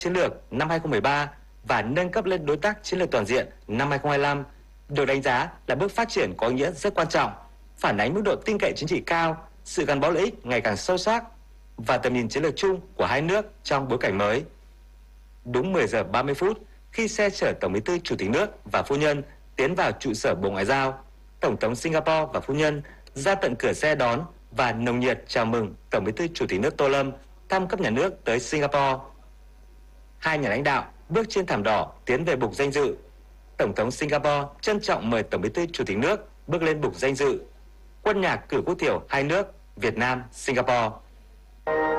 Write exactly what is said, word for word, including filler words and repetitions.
chiến lược năm hai không một ba và nâng cấp lên đối tác chiến lược toàn diện năm hai không hai lăm được đánh giá là bước phát triển có ý nghĩa rất quan trọng, phản ánh mức độ tin cậy chính trị cao, sự gắn bó lợi ích ngày càng sâu sắc và tầm nhìn chiến lược chung của hai nước trong bối cảnh mới. Đúng mười giờ ba mươi phút, khi xe chở Tổng Bí thư Chủ tịch nước và phu nhân tiến vào trụ sở Bộ Ngoại giao, Tổng thống Singapore và phu nhân ra tận cửa xe đón và nồng nhiệt chào mừng Tổng Bí thư Chủ tịch nước Tô Lâm thăm cấp nhà nước tới Singapore. Hai nhà lãnh đạo bước trên thảm đỏ tiến về bục danh dự. Tổng thống Singapore trân trọng mời Tổng Bí thư Chủ tịch nước bước lên bục danh dự. Quân nhạc cử quốc thiểu hai nước Việt Nam Singapore.